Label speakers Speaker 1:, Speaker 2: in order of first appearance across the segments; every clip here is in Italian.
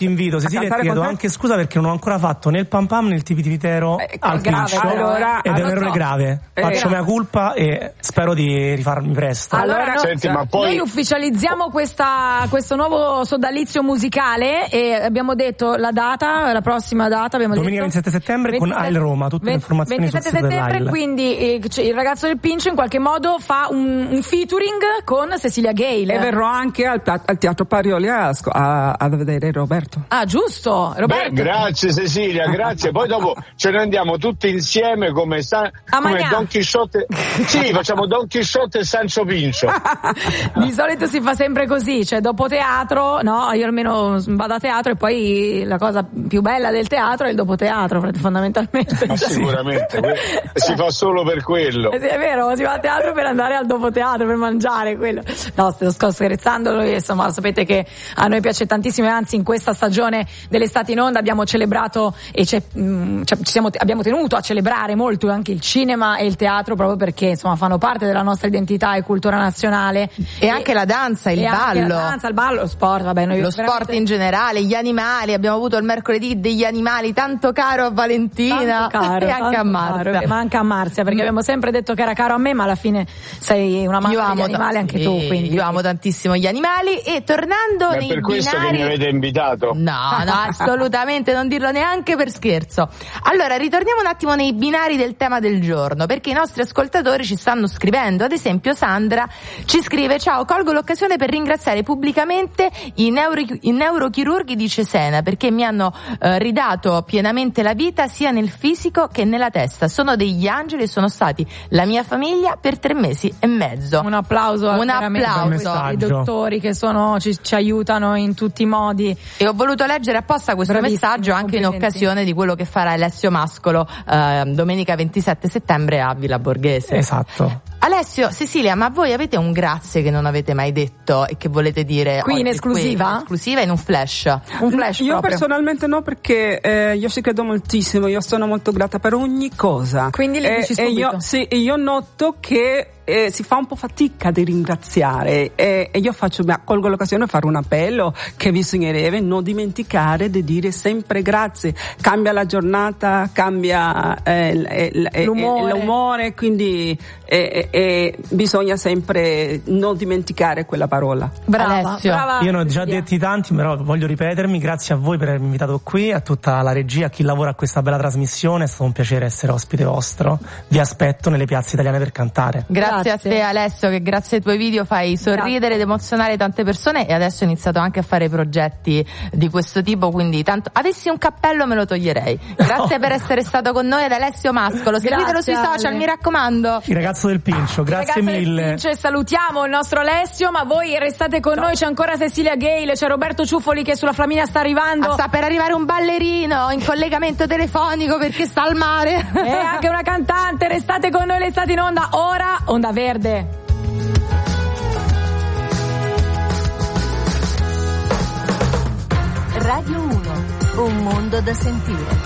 Speaker 1: Ti invito, Cecilia, e ti chiedo anche scusa perché non ho ancora fatto né il pam pam né il tipi vitero al Pincio, ed è un errore grave. Faccio mea culpa e spero di rifarmi presto.
Speaker 2: Allora,
Speaker 3: senti, ma poi
Speaker 2: noi ufficializziamo questo nuovo sodalizio musicale e abbiamo detto la prossima data, abbiamo
Speaker 1: domenica
Speaker 2: detto
Speaker 1: 27 settembre 27, con AIL Roma, tutte le informazioni
Speaker 2: 27
Speaker 1: sul sito
Speaker 2: settembre,
Speaker 1: dell'AIL.
Speaker 2: quindi il ragazzo del Pincio in qualche modo fa un featuring con Cecilia Gale.
Speaker 4: E verrò anche al Teatro Parioli a vedere Roberto.
Speaker 2: Ah, giusto, Roberto.
Speaker 3: Beh, grazie Cecilia, grazie. Poi dopo ce ne andiamo tutti insieme come Don Chisciotte. Sì, facciamo Don Chisciotte e Sancho Pincio.
Speaker 2: Di solito si fa sempre così, cioè dopo teatro, no? Io almeno vado a teatro e poi la cosa più bella del teatro è il dopo teatro, fondamentalmente.
Speaker 3: Ma sicuramente, si fa solo per quello.
Speaker 2: È vero, si va a teatro per andare al dopo teatro, per mangiare quello. No, sto scherzando, noi insomma sapete che a noi piace tantissimo, e anzi in questa stagione dell'estate in onda abbiamo celebrato e abbiamo tenuto a celebrare molto anche il cinema e il teatro, proprio perché insomma fanno parte della nostra identità e cultura nazionale,
Speaker 5: e anche la danza, il ballo,
Speaker 2: lo sport, vabbè, noi
Speaker 5: sport in generale, gli animali. Abbiamo avuto il mercoledì degli animali, tanto caro a Valentina,
Speaker 2: caro,
Speaker 5: e anche a Marzia,
Speaker 2: ma anche a Marzia, perché abbiamo sempre detto che era caro a me, ma alla fine sei una amante degli animali anche tu, quindi
Speaker 5: io amo tantissimo gli animali. E tornando nei
Speaker 3: per questo
Speaker 5: binari...
Speaker 3: che mi avete invitato.
Speaker 5: No, assolutamente, non dirlo neanche per scherzo. Allora, ritorniamo un attimo nei binari del tema del giorno, perché i nostri ascoltatori ci stanno scrivendo. Ad esempio Sandra ci scrive: ciao, colgo l'occasione per ringraziare pubblicamente i neurochirurghi di Cesena, perché mi hanno ridato pienamente la vita sia nel fisico che nella testa. Sono degli angeli e sono stati la mia famiglia per 3 mesi e mezzo.
Speaker 2: Un applauso ai dottori che ci aiutano in tutti i modi.
Speaker 5: E ho voluto leggere apposta questo messaggio anche in occasione di quello che farà Alessio Mascolo domenica 27 settembre a Villa Borghese.
Speaker 1: Esatto.
Speaker 5: Alessio, Cecilia, ma voi avete un grazie che non avete mai detto e che volete dire
Speaker 2: qui in esclusiva?
Speaker 5: In esclusiva, in un flash.
Speaker 4: Io personalmente no, perché io ci credo moltissimo, io sono molto grata per ogni cosa.
Speaker 2: Quindi le dici subito?
Speaker 4: Io noto che si fa un po' fatica di ringraziare e io colgo l'occasione per fare un appello che bisognerebbe non dimenticare di dire sempre grazie. Cambia la giornata, cambia l'umore, quindi bisogna sempre non dimenticare quella parola.
Speaker 2: Brava.
Speaker 1: Io ne ho già detti tanti, però voglio ripetermi. Grazie a voi per avermi invitato qui, a tutta la regia, a chi lavora a questa bella trasmissione. È stato un piacere essere ospite vostro. Vi aspetto nelle piazze italiane per cantare.
Speaker 5: Grazie a te Alessio, che grazie ai tuoi video fai sorridere ed emozionare tante persone, e adesso ho iniziato anche a fare progetti di questo tipo, quindi tanto avessi un cappello me lo toglierei. Grazie per essere stato con noi ad Alessio Mascolo. Seguitelo sui social, mi raccomando.
Speaker 1: Il ragazzo del Pincio, grazie mille.
Speaker 2: Del Pincio, salutiamo il nostro Alessio, ma voi restate con noi, c'è ancora Cecilia Gale, c'è Roberto Ciuffoli che sulla Flaminia sta arrivando.
Speaker 5: Sta per arrivare un ballerino in collegamento telefonico perché sta al mare.
Speaker 2: E anche una cantante. Restate con noi, l'estate in onda, ora Onda Verde.
Speaker 6: Radio 1, un mondo da sentire.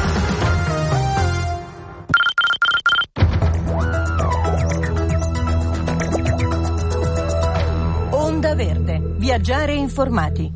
Speaker 6: Onda Verde, viaggiare informati.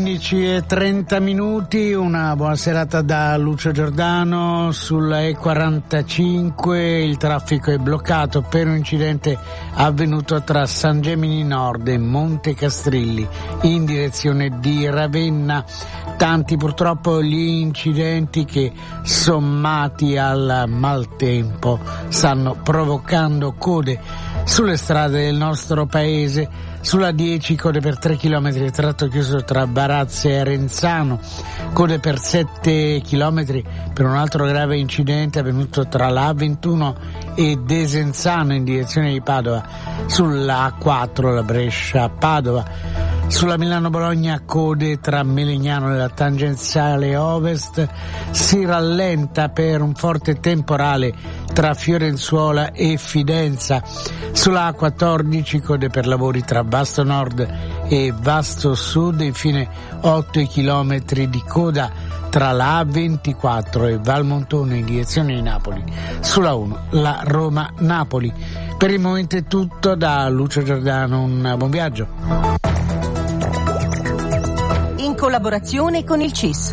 Speaker 7: 15:30, una buona serata da Lucio Giordano. Sulla E45 il traffico è bloccato per un incidente avvenuto tra San Gemini Nord e Monte Castrilli in direzione di Ravenna. Tanti purtroppo gli incidenti che, sommati al maltempo, stanno provocando code sulle strade del nostro paese. Sulla 10 code per 3 km, tratto chiuso tra Barazze e Arenzano, code per 7 km per un altro grave incidente avvenuto tra la A21 e Desenzano in direzione di Padova, sulla A4 la Brescia-Padova. Sulla Milano-Bologna code tra Melegnano e la tangenziale ovest, si rallenta per un forte temporale tra Fiorenzuola e Fidenza. Sulla A14 code per lavori tra Vasto Nord e Vasto Sud, infine 8 chilometri di coda tra la A24 e Valmontone in direzione di Napoli. Sulla 1 la Roma-Napoli. Per il momento è tutto da Lucio Giordano, un buon viaggio.
Speaker 6: In collaborazione con il CIS.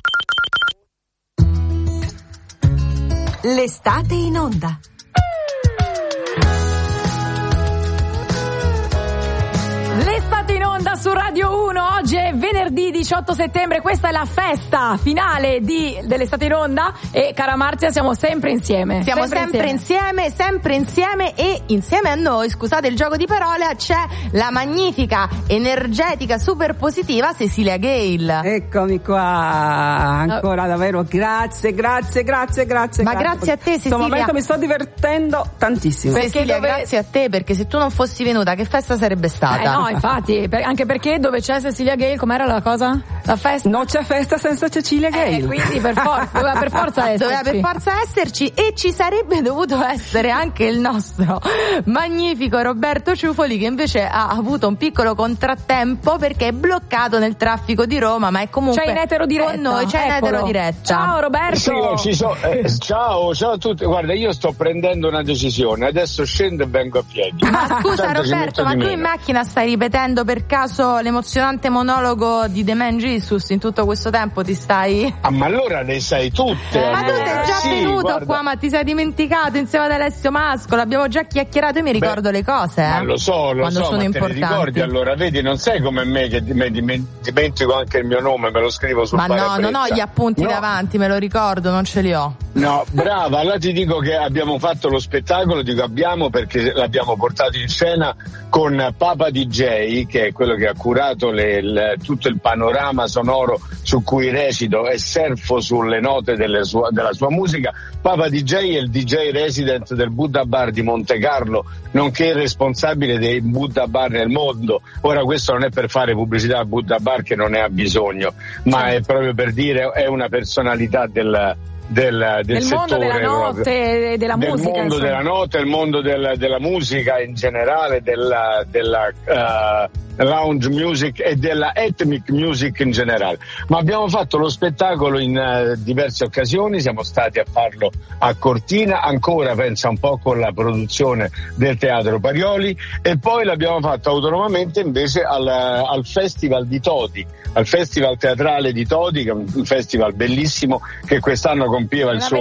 Speaker 6: L'estate in onda.
Speaker 2: L'estate in onda su Radio 1, oggi è venerdì 18 settembre, questa è la festa finale dell'estate in onda e cara Marzia siamo sempre insieme.
Speaker 5: Siamo sempre insieme e insieme a noi, scusate il gioco di parole, c'è la magnifica, energetica, super positiva Cecilia Gale.
Speaker 4: Eccomi qua, ancora davvero grazie.
Speaker 5: Ma grazie a te Cecilia.
Speaker 4: In questo momento mi sto divertendo tantissimo.
Speaker 5: Cecilia, grazie a te, perché se tu non fossi venuta che festa sarebbe stata?
Speaker 2: No, infatti, anche perché dove c'è Cecilia Gale, com'era la cosa? La festa?
Speaker 4: Non c'è festa senza Cecilia Gale.
Speaker 2: Quindi doveva per forza esserci.
Speaker 5: Doveva per forza esserci, e ci sarebbe dovuto essere anche il nostro magnifico Roberto Ciufoli, che invece ha avuto un piccolo contrattempo perché è bloccato nel traffico di Roma, ma è comunque
Speaker 2: in etero diretta.
Speaker 5: Con noi, c'è in etero diretta.
Speaker 2: Ciao Roberto.
Speaker 3: Sì, ciao a tutti. Guarda, io sto prendendo una decisione, adesso scendo e vengo a piedi.
Speaker 5: Ma scusa Roberto, ma tu in macchina stai ripetendo per caso l'emozionante monologo di The Man Jesus in tutto questo tempo? Ti stai...
Speaker 3: ma allora le sai tutte.
Speaker 5: Ma tu sei già venuto qua, ma ti sei dimenticato insieme ad Alessio Mascolo, abbiamo già chiacchierato, io mi ricordo le cose.
Speaker 3: Ma lo so,
Speaker 5: quando sono
Speaker 3: ma
Speaker 5: importanti.
Speaker 3: Te le ricordi, allora vedi, non sei come me che dimentico anche il mio nome, me lo scrivo sul parabrezza.
Speaker 5: Ma no, non ho gli appunti davanti, me lo ricordo, non ce li ho.
Speaker 3: No, brava, allora ti dico che abbiamo fatto lo spettacolo, dico abbiamo perché l'abbiamo portato in scena con Papa DJ, che è quello che ha curato tutto il panorama sonoro su cui recito e surfo sulle note della sua musica. Papa DJ è il DJ resident del Buddha Bar di Monte Carlo, nonché responsabile dei Buddha Bar nel mondo. Ora questo non è per fare pubblicità al Buddha Bar, che non ne ha bisogno, ma è proprio per dire è una personalità del
Speaker 2: mondo della notte e della musica.
Speaker 3: Del mondo della notte, il mondo della musica in generale, della lounge music e della ethnic music in generale. Ma abbiamo fatto lo spettacolo in diverse occasioni, siamo stati a farlo a Cortina, ancora pensa un po' con la produzione del Teatro Parioli, e poi l'abbiamo fatto autonomamente invece al Festival di Todi, al Festival Teatrale di Todi, che è un festival bellissimo che quest'anno compieva il suo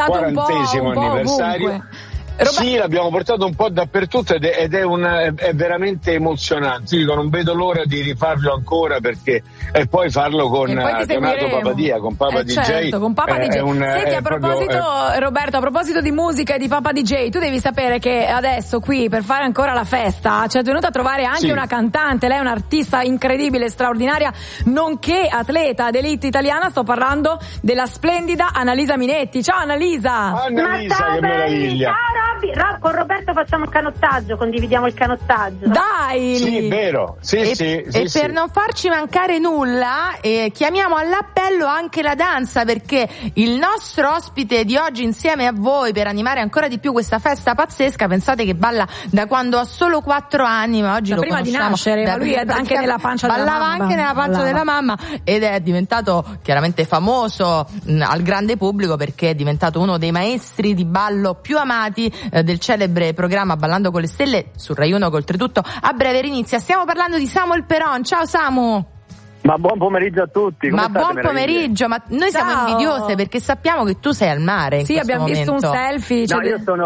Speaker 3: 40° anniversario.
Speaker 2: Ovunque.
Speaker 3: Sì, l'abbiamo portato un po' dappertutto ed è veramente emozionante. Io dico, non vedo l'ora di rifarlo ancora, perché e poi farlo con Donato Papadia, con Papa DJ.
Speaker 2: Certo, con Papa DJ. Senti, a proposito, Roberto, a proposito di musica e di Papa DJ, tu devi sapere che adesso qui, per fare ancora la festa, ci è venuta a trovare anche una cantante. Lei è un'artista incredibile, straordinaria, nonché atleta d'elite italiana. Sto parlando della splendida Annalisa Minetti. Ciao Annalisa!
Speaker 3: Annalisa, che meraviglia!
Speaker 8: Ciao Robby, con Roberto facciamo il canottaggio, condividiamo il canottaggio.
Speaker 2: Dai!
Speaker 3: Sì, vero, sì.
Speaker 5: Per non farci mancare nulla, chiamiamo all'appello anche la danza, perché il nostro ospite di oggi insieme a voi, per animare ancora di più questa festa pazzesca, pensate che balla da quando ha solo 4 anni, ma oggi lo
Speaker 2: prima
Speaker 5: conosciamo.
Speaker 2: Di nascere, ma lui è anche nella pancia della mamma.
Speaker 5: Ballava anche nella pancia della mamma ed è diventato chiaramente famoso al grande pubblico, perché è diventato uno dei maestri di ballo più amati del celebre programma Ballando con le Stelle su Rai 1, che oltretutto a breve inizia. Stiamo parlando di Samuel Peron. Ciao Samu!
Speaker 9: Ma buon pomeriggio a tutti. Come state,
Speaker 5: buon pomeriggio, ma noi siamo invidiose perché sappiamo che tu sei al mare.
Speaker 2: Sì, abbiamo visto un selfie.
Speaker 9: No,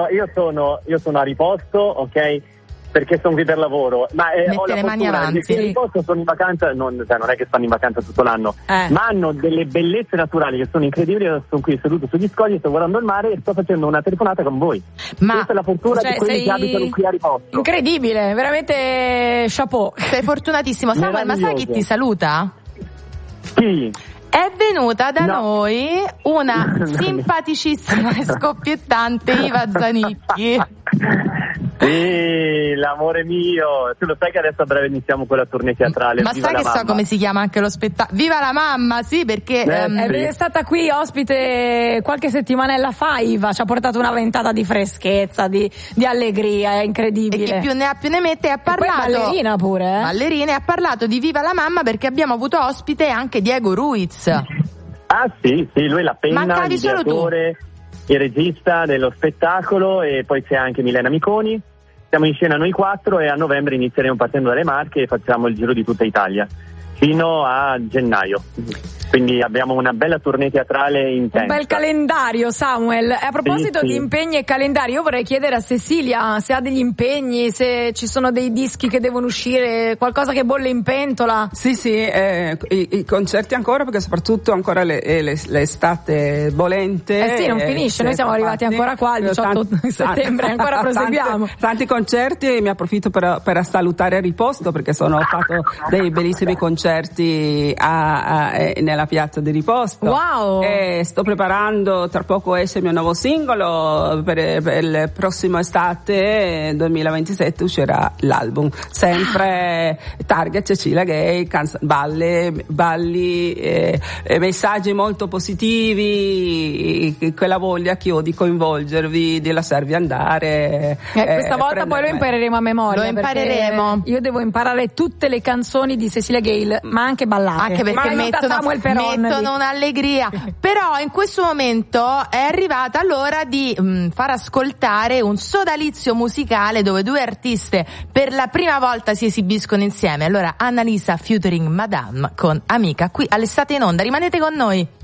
Speaker 9: io sono a riposto, ok? Perché sono qui per lavoro, ma ho la
Speaker 5: le mani avanti.
Speaker 9: Che a riposto sono in vacanza, non è che stanno in vacanza tutto l'anno, ma hanno delle bellezze naturali che sono incredibili. Sono qui seduto sugli scogli, sto guardando il mare e sto facendo una telefonata con voi.
Speaker 5: Ma
Speaker 9: questa è la fortuna di quelli che abitano qui a riposto.
Speaker 2: Incredibile, veramente chapeau.
Speaker 5: Sei fortunatissimo. Samuel, ma sai chi ti saluta?
Speaker 9: Chi?
Speaker 5: È venuta da noi una simpaticissima e scoppiettante Iva Zanicchi.
Speaker 9: Sì, l'amore mio, tu lo sai che adesso a breve iniziamo quella tournée teatrale.
Speaker 5: Ma sai che so come si chiama anche lo spettacolo? Viva la mamma, sì, perché
Speaker 2: è stata qui ospite qualche settimanella fa. Iva ci ha portato una ventata di freschezza, di allegria, è incredibile.
Speaker 5: E chi più ne ha più ne mette. Ha parlato,
Speaker 2: e poi ballerina pure,
Speaker 5: ballerina, e ha parlato di Viva la mamma perché abbiamo avuto ospite anche Diego Ruiz.
Speaker 9: Ah sì, lui è la penna, l'ideatore, il regista dello spettacolo, e poi c'è anche Milena Miconi. Siamo in scena noi 4 e a novembre inizieremo partendo dalle Marche e facciamo il giro di tutta Italia. fino a gennaio. Quindi abbiamo una bella tournée teatrale intensa.
Speaker 2: Un bel calendario, Samuel. A proposito di impegni e calendari, io vorrei chiedere a Cecilia se ha degli impegni, se ci sono dei dischi che devono uscire, qualcosa che bolle in pentola.
Speaker 4: Sì, i concerti ancora, perché soprattutto ancora l'estate bolente.
Speaker 2: Sì, non finisce, noi siamo arrivati ancora qua il 18 settembre, ancora proseguiamo.
Speaker 4: Tanti concerti, e mi approfitto per salutare a Riposto, perché ho fatto dei bellissimi concerti nella piazza di Riposto.
Speaker 2: Wow!
Speaker 4: E sto preparando, tra poco esce il mio nuovo singolo, per il prossimo estate 2027 uscirà l'album, sempre target Cecilia Gay, balli, messaggi molto positivi, quella voglia che ho di coinvolgervi, di lasciarvi andare.
Speaker 2: Questa volta poi lo impareremo a memoria.
Speaker 5: Lo impareremo.
Speaker 2: Io devo imparare tutte le canzoni di Cecilia Gale, ma anche ballare.
Speaker 5: Anche perché mettono un'allegria. Però in questo momento è arrivata l'ora di far ascoltare un sodalizio musicale dove due artiste per la prima volta si esibiscono insieme. Allora Annalisa featuring Madame con Amica qui all'Estate in Onda. Rimanete con noi.